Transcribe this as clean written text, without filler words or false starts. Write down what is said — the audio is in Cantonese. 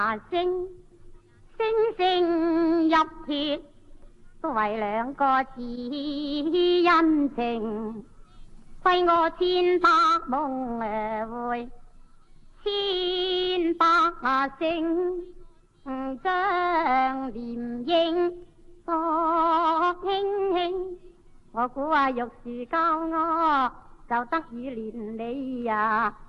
星星星入鐵，都為兩個字恩情，虧我千百夢回，千百聲將臉影多輕輕。我估玉樹教我就得以連理呀。